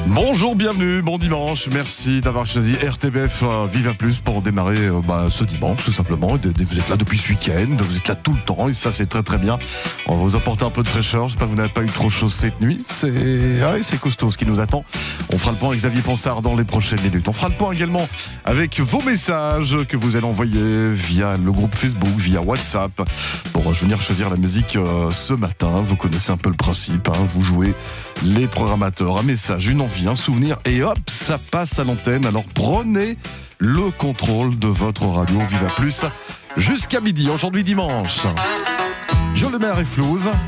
Bonjour, bienvenue, bon dimanche, merci d'avoir choisi RTBF Viva Plus pour démarrer ce dimanche tout simplement. Vous êtes là depuis ce week-end, vous êtes là tout le temps et ça c'est très très bien. On va vous apporter un peu de fraîcheur, j'espère que vous n'avez pas eu trop chaud cette nuit, c'est costaud ce qui nous attend. On fera le point avec Xavier Ponsard dans les prochaines minutes. On fera le point également avec vos messages que vous allez envoyer via le groupe Facebook, via WhatsApp pour venir choisir la musique ce matin. Vous connaissez un peu le principe, vous jouez les programmateurs, un message, une envie, un souvenir et hop, ça passe à l'antenne. Alors prenez le contrôle de votre radio Viva Plus jusqu'à midi, aujourd'hui dimanche. Joe Lemaire et Flouze.